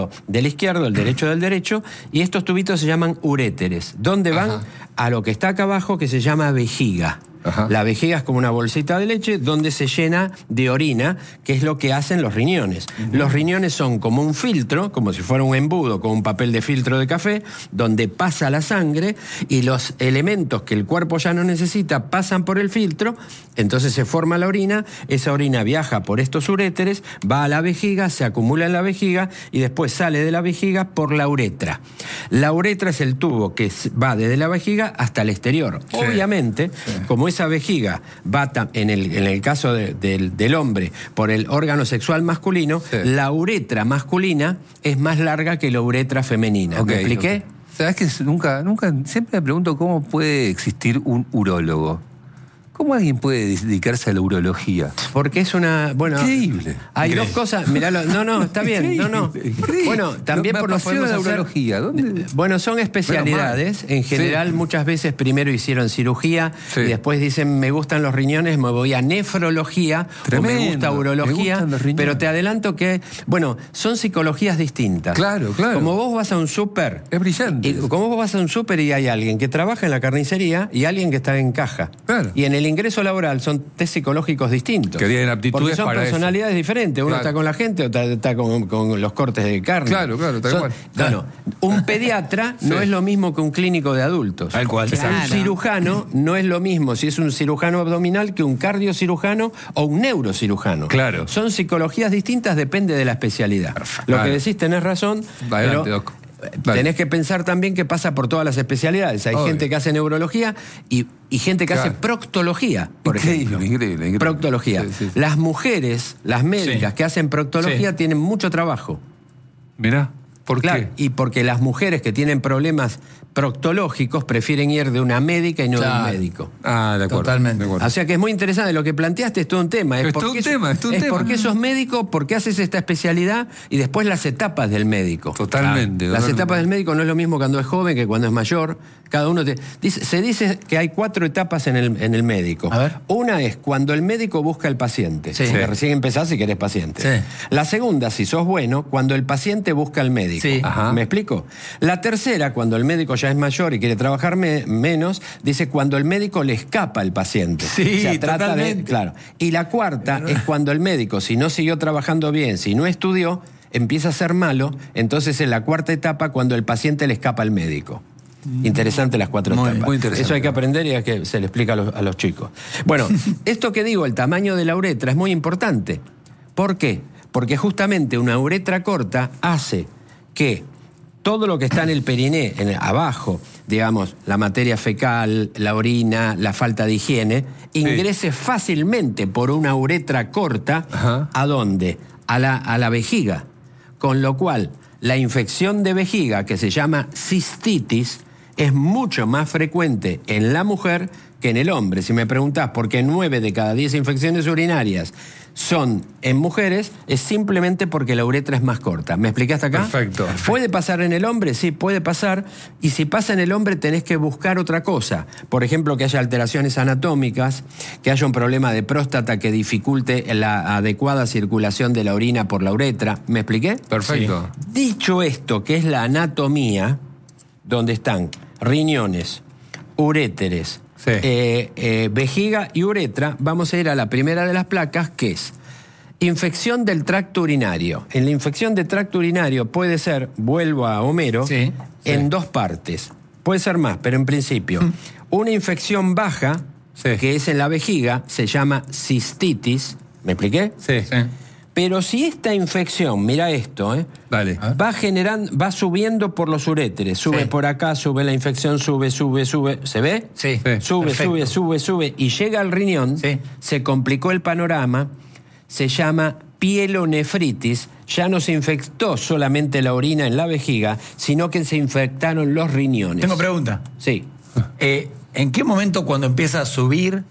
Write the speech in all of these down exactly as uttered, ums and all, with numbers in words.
del izquierdo, el derecho del derecho, y estos tubitos se llaman uréteres. ¿Dónde van? Ajá. A lo que está acá abajo, que se llama vejiga. Ajá. La vejiga es como una bolsita de leche donde se llena de orina, que es lo que hacen los riñones. Uh-huh. Los riñones son como un filtro, como si fuera un embudo con un papel de filtro de café, donde pasa la sangre y los elementos que el cuerpo ya no necesita pasan por el filtro, entonces se forma la orina, esa orina viaja por estos uréteres, va a la vejiga, se acumula en la vejiga y después sale de la vejiga por la uretra. La uretra es el tubo que va desde la vejiga hasta el exterior. Sí. Obviamente, sí. como esa vejiga va en el, en el caso de, de, del hombre por el órgano sexual masculino, sí. la uretra masculina es más larga que la uretra femenina. Okay, ¿me expliqué? Okay. ¿Sabes que nunca, nunca, siempre me pregunto cómo puede existir un urólogo? ¿Cómo alguien puede dedicarse a la urología? Porque es una... Bueno, increíble. Hay increíble. dos cosas... Mirá, no, no, está bien. Increíble, no, no. Increíble. Bueno, también no, por lo podemos la hacer... urología. ¿Dónde? Bueno, son especialidades. Bueno, en general, sí. muchas veces primero hicieron cirugía sí. y después dicen, me gustan los riñones, me voy a nefrología. Tremendo. O me gusta urología. Me pero te adelanto que, bueno, son psicologías distintas. Claro, claro. Como vos vas a un súper... Es brillante. Y, como vos vas a un súper y hay alguien que trabaja en la carnicería y alguien que está en caja. Claro. Y en el ingreso laboral son test psicológicos distintos. Que tienen aptitudes porque son para personalidades eso. diferentes. Uno claro. está con la gente, otro está con, con los cortes de carne. Claro, claro, tal son, cual. Bueno, un pediatra sí. no es lo mismo que un clínico de adultos. Tal cual. Claro. Un cirujano no es lo mismo si es un cirujano abdominal que un cardiocirujano o un neurocirujano. Claro. Son psicologías distintas, depende de la especialidad. Perfecto. Lo vale. que decís tenés razón. Adelante, pero, Doc. Vale. Tenés que pensar también que pasa por todas las especialidades. Hay Obvio. gente que hace neurología y, y gente que claro. hace proctología, por increíble, ejemplo. Increíble, increíble. Proctología. Sí, sí, sí. Las mujeres, las médicas sí. que hacen proctología sí. tienen mucho trabajo. Mirá, ¿por claro, qué? Y porque las mujeres que tienen problemas proctológicos prefieren ir de una médica y no claro. de un médico. Ah, de acuerdo. Totalmente. De acuerdo. O sea que es muy interesante. Lo que planteaste es todo un tema. Es, es todo un tema, es todo un es tema. ¿Por qué sos médico? ¿Por qué haces esta especialidad? Y después las etapas del médico. Totalmente. Las totalmente. etapas del médico no es lo mismo cuando es joven que cuando es mayor. Cada uno te... dice, se dice que hay cuatro etapas en el, en el médico. A ver. Una es cuando el médico busca al paciente. Sí. Porque recién empezás si querés paciente. Sí. La segunda, si sos bueno, cuando el paciente busca al médico. Sí. Ajá. ¿Me explico? La tercera, cuando el médico ya es mayor y quiere trabajar me, menos, dice cuando el médico le escapa al paciente. Sí, o sea, trata totalmente. de, claro. Y la cuarta es cuando el médico, si no siguió trabajando bien, si no estudió, empieza a ser malo, entonces en la cuarta etapa cuando el paciente le escapa al médico. Interesante las cuatro muy, etapas. Muy interesante. Eso hay que aprender y es que se le explica a los, a los chicos. Bueno, esto que digo, el tamaño de la uretra es muy importante. ¿Por qué? Porque justamente una uretra corta hace que todo lo que está en el periné, en el, abajo, digamos, la materia fecal, la orina, la falta de higiene, ingrese sí. fácilmente por una uretra corta. Ajá. ¿A dónde? A la, a la vejiga. Con lo cual, la infección de vejiga, que se llama cistitis, es mucho más frecuente en la mujer que en el hombre. Si me preguntás por qué nueve de cada diez infecciones urinarias son en mujeres, es simplemente porque la uretra es más corta. ¿Me explicaste acá? Perfecto, perfecto. ¿Puede pasar en el hombre? Sí, puede pasar. Y si pasa en el hombre, tenés que buscar otra cosa. Por ejemplo, que haya alteraciones anatómicas, que haya un problema de próstata que dificulte la adecuada circulación de la orina por la uretra. ¿Me expliqué? Perfecto. Sí. Dicho esto, que es la anatomía, donde están riñones, uréteres, sí. eh, eh, vejiga y uretra, vamos a ir a la primera de las placas, que es infección del tracto urinario. En la infección del tracto urinario puede ser, vuelvo a Homero, sí, en sí. dos partes. Puede ser más, pero en principio, mm. una infección baja, sí. que es en la vejiga, se llama cistitis. ¿Me expliqué? Sí, sí. Pero si esta infección, mira esto, ¿eh? Vale. va generando, va subiendo por los uréteres, sube sí. por acá, sube la infección, sube, sube, sube, ¿se ve? Sí. Sube, Perfecto. sube, sube, sube, y llega al riñón, sí. se complicó el panorama, se llama pielonefritis, ya no se infectó solamente la orina en la vejiga, sino que se infectaron los riñones. Tengo pregunta. Sí. Eh, ¿En qué momento cuando empieza a subir,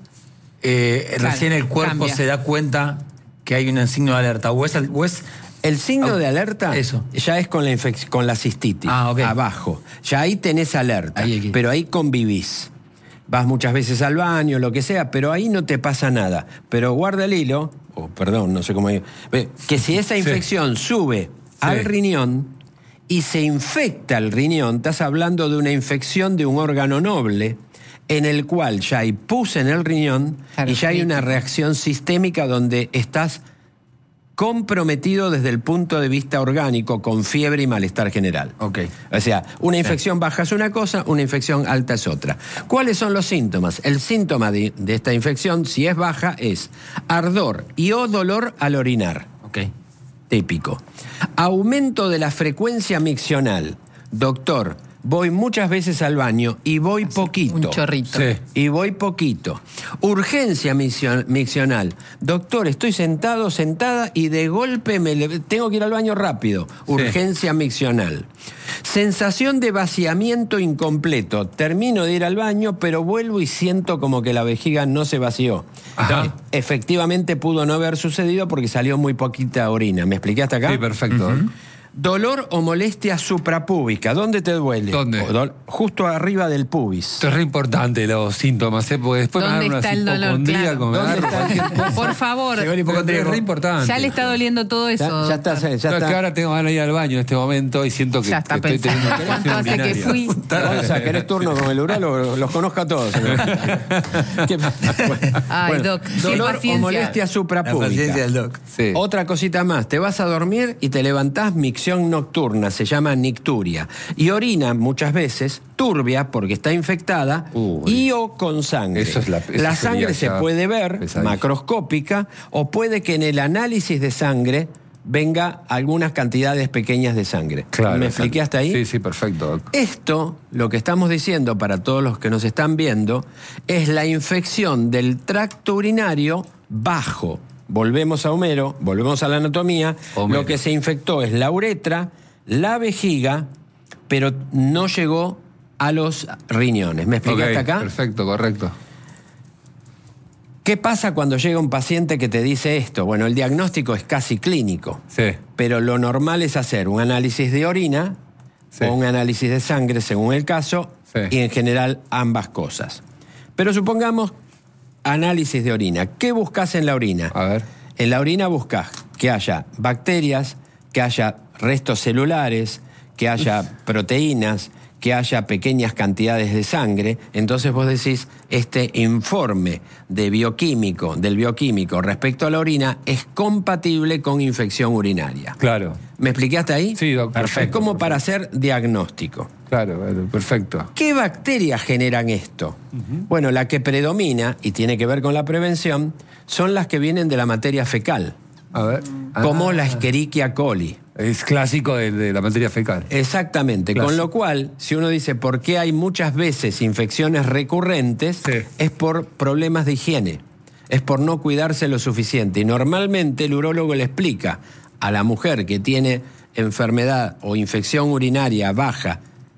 eh, claro, recién el cuerpo cambia. se da cuenta que hay un signo de alerta? ¿O es, o es el signo de alerta Eso. ya es con la infec- con la cistitis, ah, okay. abajo. Ya ahí tenés alerta, ahí, aquí. pero ahí convivís. Vas muchas veces al baño, lo que sea, pero ahí no te pasa nada. Pero guarda el hilo, o oh, perdón, no sé cómo digo, que si esa infección sí. sube sí. al riñón, y se infecta el riñón, estás hablando de una infección de un órgano noble en el cual ya hay pus en el riñón claro, y ya hay una reacción sistémica donde estás comprometido desde el punto de vista orgánico con fiebre y malestar general. Okay. O sea, una infección sí. baja es una cosa, una infección alta es otra. ¿Cuáles son los síntomas? El síntoma de, de esta infección, si es baja, es ardor y o dolor al orinar. Okay. Típico. Aumento de la frecuencia miccional. Doctor, voy muchas veces al baño y voy Así, poquito. Un chorrito. Sí. Y voy poquito. Urgencia miccional. Doctor, estoy sentado, sentada y de golpe me le... tengo que ir al baño rápido. Urgencia sí. miccional. Sensación de vaciamiento incompleto. Termino de ir al baño, pero vuelvo y siento como que la vejiga no se vació. Ajá. Efectivamente pudo no haber sucedido porque salió muy poquita orina. ¿Me expliqué hasta acá? Sí, perfecto. Uh-huh. Dolor o molestia suprapúbica. ¿Dónde te duele? ¿Dónde? Do- justo arriba del pubis. Esto es re importante los síntomas, ¿eh? Porque después me ¿Dónde dan está el dolor? Claro. ¿Dónde está? Por favor. Es re importante. Ya le está doliendo todo eso. Ya, ya está. Ya no, está. Es que ahora tengo ganas de ir al baño en este momento y siento que, ya está que estoy teniendo ¿Cuánto hace que fui? O sea, ¿querés turno con el urólogo? Los conozco a todos. ¿Qué? Ay, bueno, doc, dolor paciencia. o molestia suprapúbica. La paciencia del doc. Sí. Otra cosita más. Te vas a dormir y te levantás, micción nocturna. Se llama nicturia. Y orina muchas veces turbia porque está infectada Uy. y o con sangre. Eso es la, eso la sangre se puede ver pesadilla. macroscópica o puede que en el análisis de sangre venga algunas cantidades pequeñas de sangre. Claro, ¿Me expliqué hasta ahí? Sí, sí, perfecto. Esto, lo que estamos diciendo para todos los que nos están viendo, es la infección del tracto urinario bajo. Volvemos a Homero, volvemos a la anatomía. Homero. Lo que se infectó es la uretra, la vejiga, pero no llegó a los riñones. ¿Me explicaste okay, acá? Perfecto, correcto. ¿Qué pasa cuando llega un paciente que te dice esto? Bueno, el diagnóstico es casi clínico, sí. pero lo normal es hacer un análisis de orina sí. o un análisis de sangre, según el caso, sí. y en general ambas cosas. Pero supongamos análisis de orina. ¿Qué buscas en la orina? A ver. En la orina buscas que haya bacterias, que haya restos celulares, que haya proteínas, que haya pequeñas cantidades de sangre. Entonces vos decís, este informe de bioquímico, del bioquímico respecto a la orina es compatible con infección urinaria. Claro. ¿Me expliqué hasta ahí? Sí, doctor. Perfecto. Es como perfecto. Para hacer diagnóstico. Claro, perfecto. ¿Qué bacterias generan esto? Uh-huh. Bueno, la que predomina, y tiene que ver con la prevención, son las que vienen de la materia fecal. A ver. Como ah. la Escherichia coli. Es clásico de, de la materia fecal. Exactamente. Clásico. Con lo cual, si uno dice por qué hay muchas veces infecciones recurrentes, sí. es por problemas de higiene. Es por no cuidarse lo suficiente. Y normalmente el urólogo le explica a la mujer que tiene enfermedad o infección urinaria baja,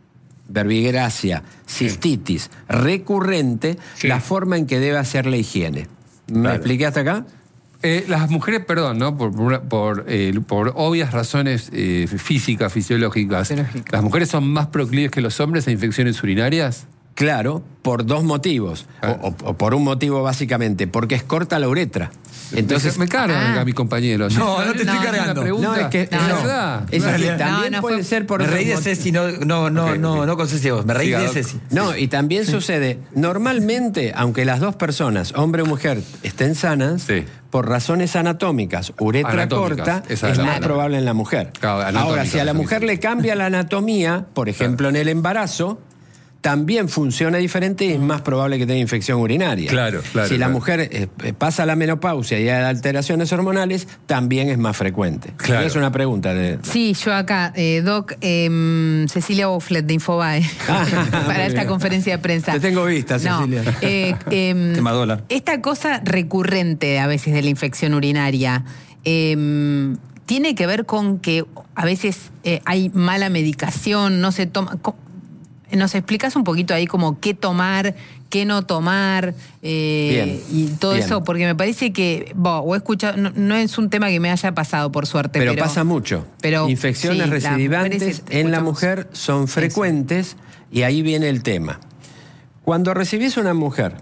verbigracia, cistitis, sí. recurrente, sí. la forma en que debe hacer la higiene. ¿Me claro. expliqué hasta acá? Eh, las mujeres, perdón, ¿no? Por, por, por, eh, por obvias razones eh, físicas, fisiológicas, Fisiológica. ¿Las mujeres son más proclives que los hombres a infecciones urinarias? Claro, por dos motivos. Ah. O, o, o por un motivo básicamente, porque es corta la uretra. Entonces me, me cargan ah. a mi compañero. No, no, no te no, estoy cargando. No, es que no, es no. verdad. Es no, que no, también no, no puede fue... ser por me reí de Ceci, no, no, no, okay, no, okay. no con Ceci vos. Me reí sí, de Ceci. No, y también sucede, normalmente, aunque las dos personas, hombre o mujer, estén sanas, sí. por razones anatómicas, uretra anatómicas, corta, es más la, probable en la mujer. Claro, ahora, si a la mujer le cambia la anatomía, por ejemplo, claro. en el embarazo, también funciona diferente y es más probable que tenga infección urinaria. Claro, claro. Si la claro. mujer eh, pasa la menopausia y hay alteraciones hormonales, también es más frecuente. Claro. Es una pregunta. De... Sí, yo acá, eh, Doc, eh, Cecilia Boufflet de Infobae, ah, para esta bien. conferencia de prensa. Te tengo vista, Cecilia. No, eh, eh, Tema dólar. Esta cosa recurrente a veces de la infección urinaria, eh, ¿tiene que ver con que a veces eh, hay mala medicación, no se toma... ¿Nos explicas un poquito ahí como qué tomar, qué no tomar eh, y todo bien. eso? Porque me parece que, bo, o he escuchado, no, no es un tema que me haya pasado por suerte. Pero, pero pasa mucho. Pero, Infecciones sí, recidivantes en la mujer son frecuentes eso. Y ahí viene el tema. Cuando recibís una mujer,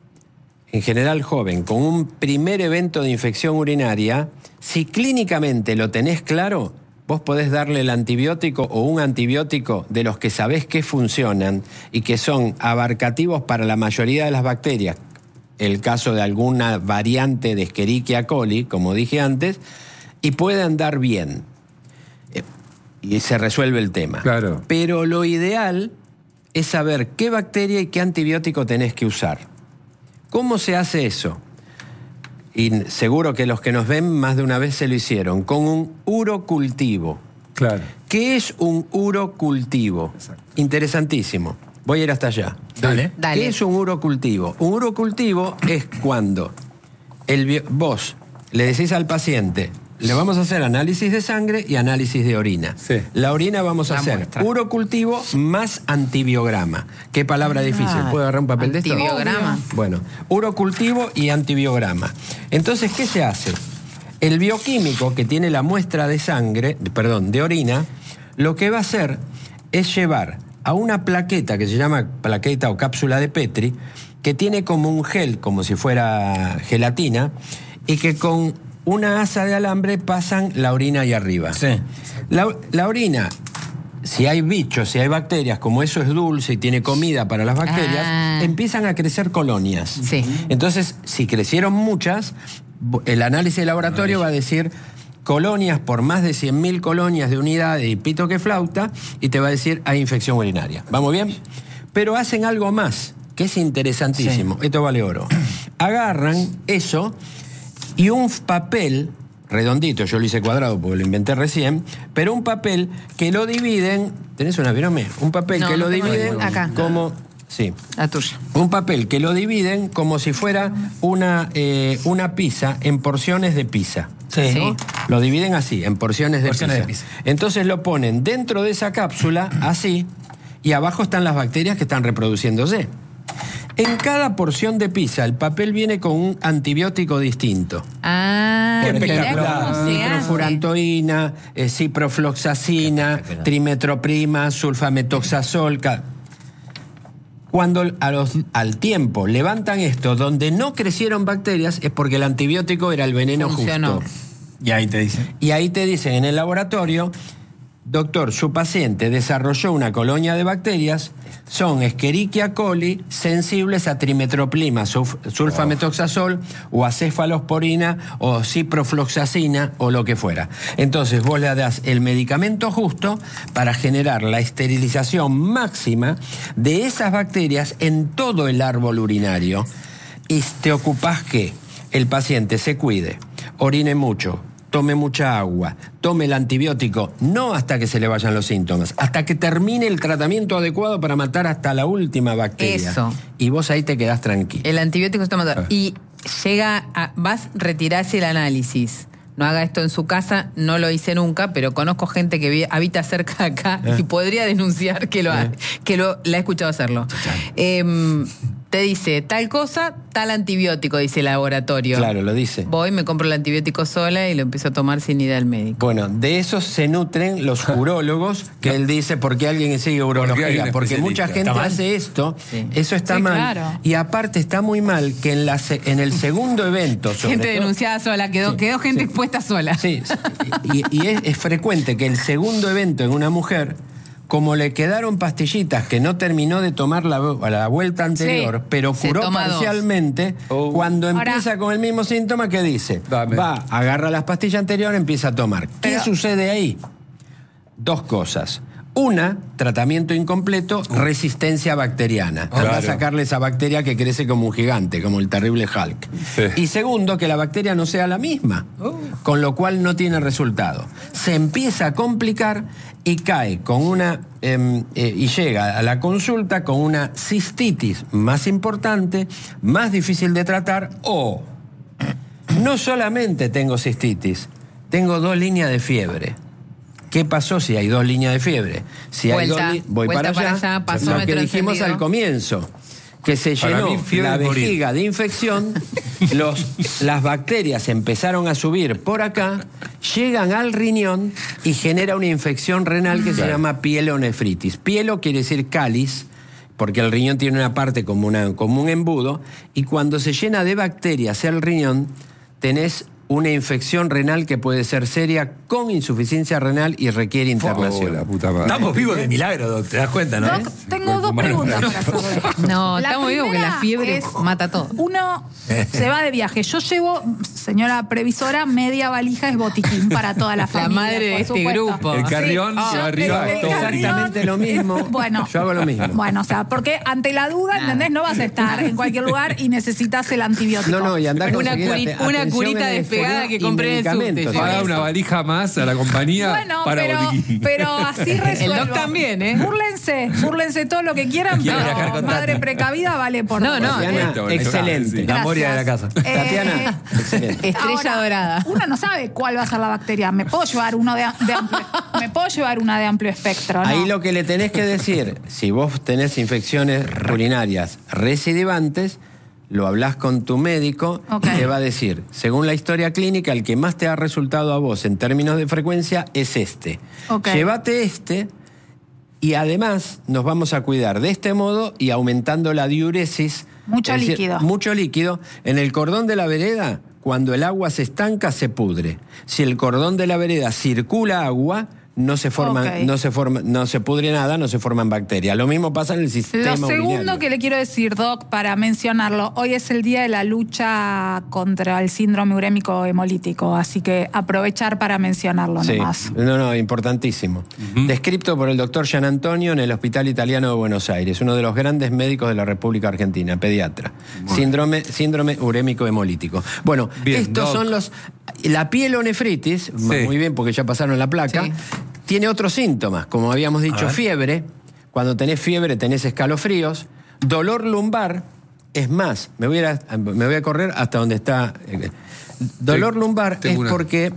en general joven, con un primer evento de infección urinaria, si clínicamente lo tenés claro, vos podés darle el antibiótico o un antibiótico de los que sabés que funcionan y que son abarcativos para la mayoría de las bacterias, el caso de alguna variante de Escherichia coli, como dije antes, y puede andar bien. Y se resuelve el tema. Claro. Pero lo ideal es saber qué bacteria y qué antibiótico tenés que usar. ¿Cómo se hace eso? Y seguro que los que nos ven más de una vez se lo hicieron, con un urocultivo. Claro. ¿Qué es un urocultivo? Exacto. Interesantísimo. Voy a ir hasta allá. Dale. Dale. ¿Qué es un urocultivo? Un urocultivo es cuando el bio- vos le decís al paciente, le vamos a hacer análisis de sangre y análisis de orina. Sí. La orina vamos a La hacer muestra. urocultivo más antibiograma. Qué palabra difícil. ¿Puedo agarrar un papel de esto? Antibiograma. Bueno, urocultivo y antibiograma. Entonces, ¿qué se hace? El bioquímico que tiene la muestra de sangre, perdón, de orina, lo que va a hacer es llevar a una plaqueta que se llama plaqueta o cápsula de Petri, que tiene como un gel, como si fuera gelatina, y que con una asa de alambre pasan la orina ahí arriba. Sí. La, la orina, si hay bichos, si hay bacterias, como eso es dulce y tiene comida para las bacterias, Ah. empiezan a crecer colonias. Sí. Entonces, si crecieron muchas, el análisis de laboratorio va a decir colonias por más de cien mil colonias de unidades y pito que flauta, y te va a decir hay infección urinaria. ¿Vamos bien? Pero hacen algo más, que es interesantísimo. Sí. Esto vale oro. Agarran eso y un papel redondito, yo lo hice cuadrado porque lo inventé recién, pero un papel que lo dividen, ¿tenés una virome? Un papel No, que no lo tengo dividen ninguna. Acá. como... Sí. La tuya. Un papel que lo dividen como si fuera una, eh, una pizza en porciones de pizza. Sí. Sí. Lo dividen así, en porciones de, Porciones pizza. de pizza. Entonces lo ponen dentro de esa cápsula, así, y abajo están las bacterias que están reproduciéndose. En cada porción de pizza, el papel viene con un antibiótico distinto. Ah, Qué mirá espectacular. cómo se hace. Nitrofurantoína, eh, ciprofloxacina, Espectacular. trimetroprima, sulfametoxazol. ca- Cuando a los- al tiempo levantan esto donde no crecieron bacterias, es porque el antibiótico era el veneno Funcionó. justo. Y ahí te dicen. Y ahí te dicen en el laboratorio, doctor, su paciente desarrolló una colonia de bacterias, son Escherichia coli sensibles a trimetroprima, sulf- sulfametoxazol o a cefalosporina o ciprofloxacina o lo que fuera. Entonces vos le das el medicamento justo para generar la esterilización máxima de esas bacterias en todo el árbol urinario y te ocupás que el paciente se cuide, orine mucho, tome mucha agua, tome el antibiótico, no hasta que se le vayan los síntomas, hasta que termine el tratamiento adecuado para matar hasta la última bacteria. Eso. Y vos ahí te quedás tranquilo. El antibiótico se toma todo. Y llega a. Vas, retirás el análisis. No haga esto en su casa, no lo hice nunca, pero conozco gente que vi- habita cerca de acá Eh. y podría denunciar que lo ha, Eh. que lo, la he escuchado hacerlo. Em, te dice tal cosa, tal antibiótico, dice el laboratorio. Claro, lo dice. Voy, me compro el antibiótico sola y lo empiezo a tomar sin ir al médico. Bueno, de eso se nutren los urólogos, que él dice, ¿por qué alguien sigue Porque hay urología? un Porque mucha especialista. gente ¿Está mal? hace esto, Sí. eso está Sí, mal. claro. Y aparte está muy mal que en, la se- en el segundo evento... sobre Gente todo- denunciada sola, quedó, Sí, quedó gente sí. expuesta sola. Sí, y, y es, es frecuente que el segundo evento en una mujer, como le quedaron pastillitas que no terminó de tomar la, la vuelta anterior, Sí. pero Se curó toma dos. parcialmente, Oh. cuando Ahora- empieza con el mismo síntoma, ¿qué dice? Dame. Va, agarra las pastillas anteriores, empieza a tomar. ¿Qué Pero- sucede ahí? Dos cosas. Una, tratamiento incompleto, resistencia bacteriana. Anda a Claro. sacarle esa bacteria que crece como un gigante, como el terrible Hulk. Sí. Y segundo, que la bacteria no sea la misma, con lo cual no tiene resultado. Se empieza a complicar y cae con una em, eh, y llega a la consulta con una cistitis más importante, más difícil de tratar, o no solamente tengo cistitis, tengo dos líneas de fiebre. ¿Qué pasó si hay dos líneas de fiebre? Si hay Vuelta, dos li- voy vuelta para allá, para allá, lo que pasómetro dijimos encendido. al comienzo, que se Para llenó mí, fiebre la es morir. vejiga de infección, los, las bacterias empezaron a subir por acá, llegan al riñón y genera una infección renal que se llama pielonefritis. Pielo quiere decir cáliz, porque el riñón tiene una parte como, una, como un embudo, y cuando se llena de bacterias el riñón, tenés una infección renal que puede ser seria con insuficiencia renal y requiere internación. Oh, la puta madre. Estamos vivos de milagro, Doc, ¿te das cuenta, no? Doc, tengo dos preguntas para hacerle. No, La estamos vivos que la primera fiebre es, mata todo. Uno se va de viaje. Yo llevo, señora previsora, media valija es botiquín para toda la La familia. madre de por este supuesto. grupo. El carrión Sí. se Yo- arriba el todo. carrión- Exactamente lo mismo. Bueno, Yo hago lo mismo. Bueno, o sea, porque ante la duda, ¿entendés? No vas a estar en cualquier lugar y necesitas el antibiótico. No, no, y andá a Una conseguir curi- ate- una atención curita en el despegada exterior que y compré en el subte, medicamentos. sí. Paga una valija más a la compañía Bueno, para pero, botiquín. pero así resuelvo. El Doc también, ¿eh? Búrlense, búrlense todo lo que quieran, Quiero viajar pero con madre Tati. precavida vale por No, dos. no, Tatiana, Bueno, excelente. sí. La moria de la casa. Eh, Tatiana, excelente. Estrella Ahora, dorada. Uno no sabe cuál va a ser la bacteria. Me puedo llevar uno de, de amplio, me puedo llevar una de amplio espectro, ¿no? Ahí lo que le tenés que decir, si vos tenés infecciones urinarias recidivantes, lo hablás con tu médico Ok. y te va a decir, según la historia clínica, el que más te ha resultado a vos en términos de frecuencia es este. Ok. Llévate este y además nos vamos a cuidar de este modo y aumentando la diuresis. Mucho es decir, líquido. Mucho líquido. En el cordón de la vereda, cuando el agua se estanca, se pudre. Si el cordón de la vereda circula agua, no se forma, Ok. no se forma, no se pudre nada, no se forman bacterias. Lo mismo pasa en el sistema Lo segundo urinario. que le quiero decir, Doc, para mencionarlo, hoy es el día de la lucha contra el síndrome urémico hemolítico, así que aprovechar para mencionarlo Sí, nomás. no, no, importantísimo. Descrito por el doctor Gian Antonio en el Hospital Italiano de Buenos Aires, uno de los grandes médicos de la República Argentina, pediatra. Síndrome, síndrome urémico hemolítico. Bueno, Bien, estos Doc. son los... La pielonefritis, muy bien porque ya pasaron la placa, Sí. tiene otros síntomas, como habíamos dicho, ver. fiebre. Cuando tenés fiebre tenés escalofríos, dolor lumbar, es más, me voy a, me voy a correr hasta donde está... eh, dolor Sí, lumbar tengo es una. porque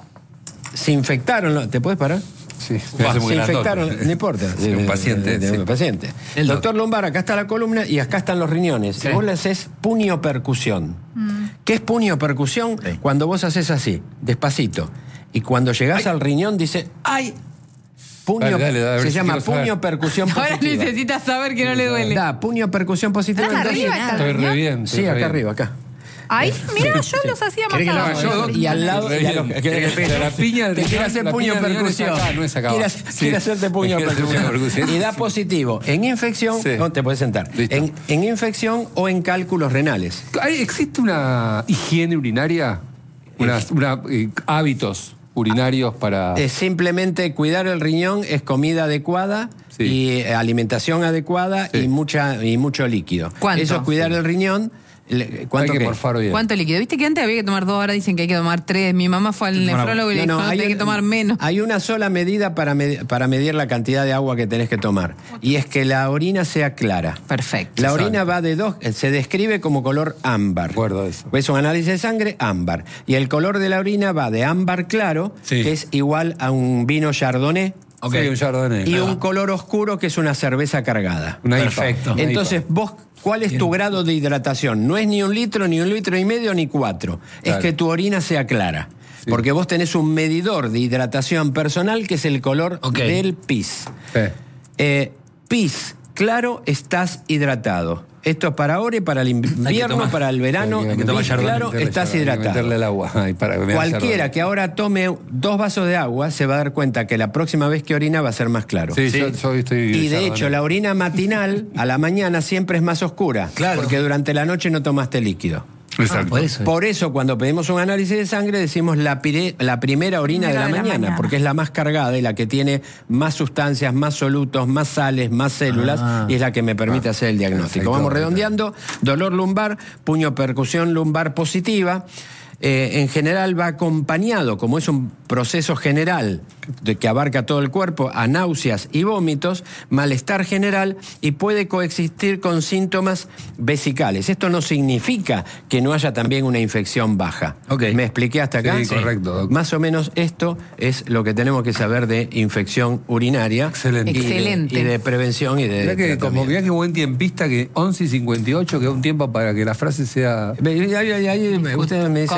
se infectaron, ¿te puedes parar? Sí, Se infectaron, no importa. Sí, un paciente, De- de- de- sí. un paciente. El Doctor Lumbar, acá está la columna y acá están los riñones. Sí. Y vos le haces puniopercusión. ¿Qué es puniopercusión? Sí. Cuando vos haces así, despacito. Y cuando llegás al riñón dice, ¡ay! Punio, Dale, dale, dale, a ver se si llama quiero saber. puniopercusión Ahora positiva. necesitas saber que no le duele. Da, puniopercusión positiva. Ah, entonces- arriba está el Estoy riñón. re bien. estoy Sí, re acá bien. arriba, acá. Ahí, mira, yo los hacía más ¿Querés que lo haga abajo. yo, Doc? Y al lado... Re y a bien. los- Quiere que pegue la piña del Te quiere riñón, hacer la puño piña del riñón es percusión. acá, no es acá Quiere, abajo. quiere Sí. hacerte puño Quiere hacer puño percusión. percusión. Y da positivo en infección, Sí. no te puedes sentar, Listo. en, en infección o en cálculos renales. ¿Hay- ¿Existe una higiene urinaria? Una, una, eh, hábitos urinarios para... Es simplemente cuidar el riñón, es comida adecuada Sí. y eh, alimentación adecuada Sí. y mucha y mucho líquido. ¿Cuánto? Eso es cuidar el riñón. Le- Hay ¿Cuánto que qué? morfar bien. ¿Cuánto líquido? ¿Viste que antes había que tomar dos, ahora dicen que hay que tomar tres? Mi mamá fue al Bueno, nefrólogo y le dijo, no, hay que un- tomar menos. Hay una sola medida para, med- para medir la cantidad de agua que tenés que tomar. Y es que la orina sea clara. Perfecto. La orina va de dos, se describe como color ámbar. acuerdo de eso. Es un análisis de sangre, ámbar. Y el color de la orina va de ámbar claro, Sí. que es igual a un vino chardonnay, Ok. Sí, un chardonnay. y Ah. un color oscuro, que es una cerveza cargada. Una I P A. Perfecto. Una I P A. Entonces, vos, ¿cuál es tu grado de hidratación? No es ni un litro, ni un litro y medio, ni cuatro. Claro. Es que tu orina sea clara. Sí. Porque vos tenés un medidor de hidratación personal que es el color Ok. del pis. Sí. Eh, pis, claro, estás hidratado. Esto es para ahora y para el invierno, tomar- para el verano. Hay que tomar Pis, chardonnay, claro, meterle estás chardonnay, hidratado. meterle el agua. Ay, para que me dé Cualquiera chardonnay. que ahora tome dos vasos de agua se va a dar cuenta que la próxima vez que orina va a ser más claro. Sí, Yo, yo estoy... Y de chardonnay. hecho, la orina matinal a la mañana siempre es más oscura. Claro. Porque durante la noche no tomaste líquido. Exacto. Ah, por eso. Por eso, cuando pedimos un análisis de sangre, decimos la, pire- la primera orina de la, Primera de la mañana, mañana. porque es la más cargada y la que tiene más sustancias, más solutos, más sales, más células, Ah. y es la que me permite hacer el diagnóstico. Perfecto. Vamos redondeando: dolor lumbar, puño percusión lumbar positiva. Eh, en general va acompañado, como es un proceso general de que abarca todo el cuerpo, a náuseas y vómitos, malestar general, y puede coexistir con síntomas vesicales. Esto no significa que no haya también una infección baja. Ok. ¿Me expliqué hasta acá? Sí, correcto, doc. Más o menos esto es lo que tenemos que saber de infección urinaria. Excelente. Y de- Excelente. Y de, prevención y de Mirá que, como tratamiento. mirá que buen tiempista que once y cincuenta y ocho queda un tiempo para que la frase sea... Ve, ahí- ahí- ahí, ustedes me dicen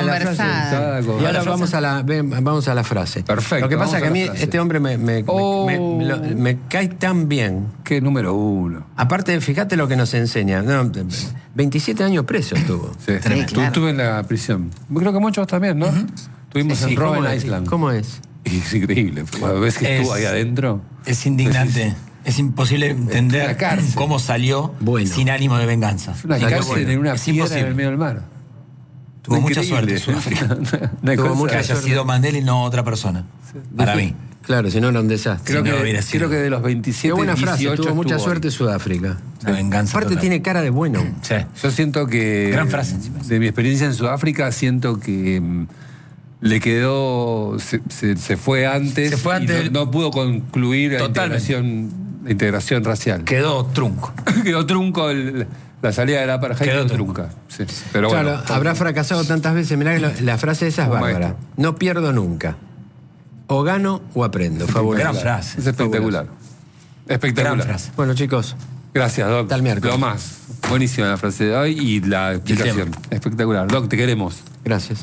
conversada. Y ahora vamos a, la, vamos a la frase. Perfecto. Lo que pasa es que a mí frase. este hombre me, me, oh. me, me, me, me cae tan bien. Qué número uno. Aparte, fíjate lo que nos enseña. No, veintisiete años preso estuvo. Sí, sí, claro. Tú estuve en la prisión. Creo que muchos también, ¿no? Uh-huh. Estuvimos sí, en sí, Robben Island. ¿Cómo es? Y es increíble. Cuando ves que es, estuvo ahí adentro. Es indignante. Es imposible entender cómo salió bueno. sin ánimo de venganza. Es una cárcel bueno. en una es piedra imposible. En el medio del mar. Tuvo mucha suerte Sudáfrica. Tuvo mucha que haya sido Mandela y no otra persona. Sí. Para mí. Claro, si no era un desastre. Creo, si que, no creo que de los veintisiete, Qué buena frase, dieciocho tuvo mucha estuvo suerte Sudáfrica. La venganza Aparte total. tiene cara de bueno. Sí. Yo siento que... Gran frase. De mi experiencia en Sudáfrica, siento que um, le quedó... Se, se, se fue antes. Se fue antes. Y no, no pudo concluir la integración, la integración racial. Quedó trunco. Quedó trunco el... La salida de la apartheid quedó, quedó trunca. Sí. Pero claro, bueno, habrá fracasado tantas veces. Mirá que lo, la frase esa es bárbara. No pierdo nunca. O gano o aprendo. Fabuloso. Gran frase. Es espectacular. Fabuloso. Espectacular. Gran frase. Bueno, chicos. Gracias, Doc. Hasta el miércoles. Lo más. Buenísima la frase de hoy y la explicación. Espectacular. Doc, te queremos. Gracias.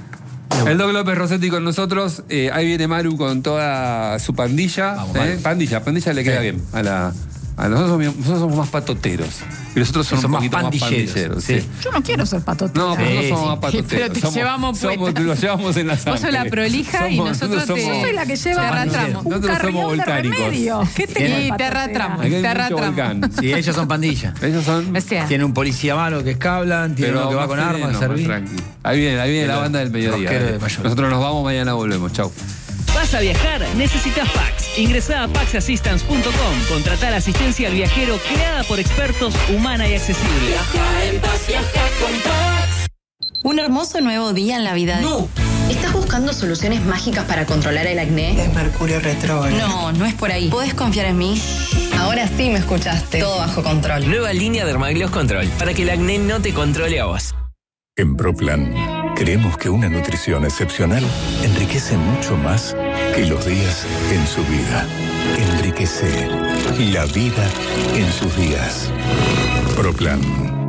El Doc López Rossetti con nosotros. Eh, ahí viene Maru con toda su pandilla. Vamos, ¿eh? Pandilla, pandilla le queda sí. bien a la... A nosotros, somos, nosotros somos más patoteros. Y nosotros somos, somos un poquito más pandilleros. Más pandilleros sí. Sí. Yo no quiero ser patotero. No, pero nosotros sí, somos sí. más patoteros. Pero te somos, llevamos somos, Lo llevamos en la sangre. Vos sos la prolija somos, y nosotros, nosotros te... Yo soy la que lleva te arrastramos. Un nosotros somos volcánicos. ¿Qué te sí, te arrastramos. Te arrastramos. Sí, ellos son pandilla. Ellos son... O sea. Tienen un policía malo que escablan, tienen uno que va con armas, no, servir. Ahí viene, ahí viene la banda del mediodía. Nosotros nos vamos, mañana volvemos. Chau. ¿Vas a viajar? Necesitas Pax. Ingresá a pax assistance punto com. Contratá la asistencia al viajero creada por expertos, humana y accesible. Viaja en paz, viaja con Pax. Un hermoso nuevo día en la vida de... No. ¿Estás buscando soluciones mágicas para controlar el acné? Es Mercurio retrógrado. No, no es por ahí. ¿Podés confiar en mí? Ahora sí me escuchaste. Todo bajo control. Nueva línea Dermagloss Control. Para que el acné no te controle a vos. En ProPlan, creemos que una nutrición excepcional enriquece mucho más que los días en su vida. Enriquece la vida en sus días. ProPlan.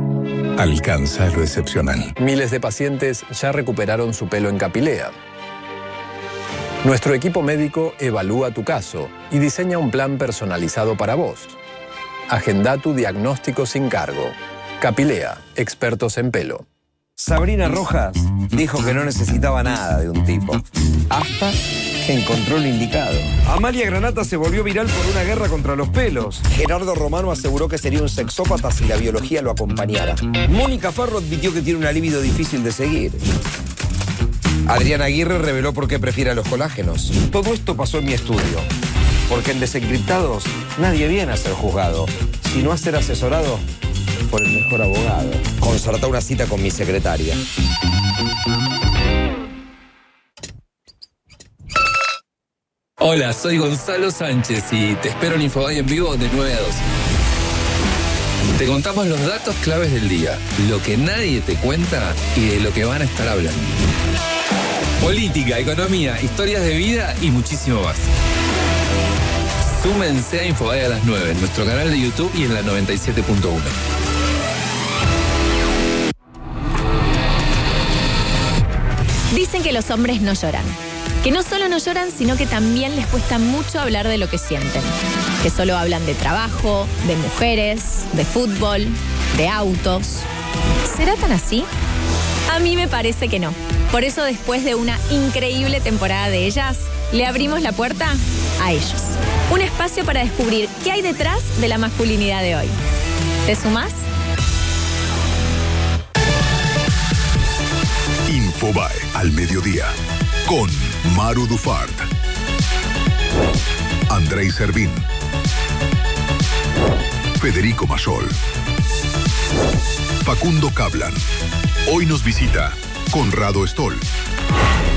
Alcanza lo excepcional. Miles de pacientes ya recuperaron su pelo en Capilea. Nuestro equipo médico evalúa tu caso y diseña un plan personalizado para vos. Agenda tu diagnóstico sin cargo. Capilea, expertos en pelo. Sabrina Rojas dijo que no necesitaba nada de un tipo, hasta que encontró lo indicado. Amalia Granata se volvió viral por una guerra contra los pelos. Gerardo Romano aseguró que sería un sexópata si la biología lo acompañara. Mónica Farro admitió que tiene una libido difícil de seguir. Adriana Aguirre reveló por qué prefiere a los colágenos. Todo esto pasó en mi estudio, porque en Desencriptados nadie viene a ser juzgado, sino a ser asesorado por el mejor abogado. Concertá una cita con mi secretaria. Hola, soy Gonzalo Sánchez y te espero en Infobae en vivo de nueve a doce. Te contamos los datos claves del día, lo que nadie te cuenta y de lo que van a estar hablando. Política, economía, historias de vida y muchísimo más. Súmense a Infobae a las nueve en nuestro canal de YouTube y en la noventa y siete punto uno. Dicen que los hombres no lloran. Que no solo no lloran, sino que también les cuesta mucho hablar de lo que sienten. Que solo hablan de trabajo, de mujeres, de fútbol, de autos. ¿Será tan así? A mí me parece que no. Por eso, después de una increíble temporada de ellas, le abrimos la puerta a ellos. Un espacio para descubrir qué hay detrás de la masculinidad de hoy. ¿Te sumás? Infobae al mediodía con Maru Dufart, Andrei Servín, Federico Masol, Facundo Cablan. Hoy nos visita Conrado Stoll.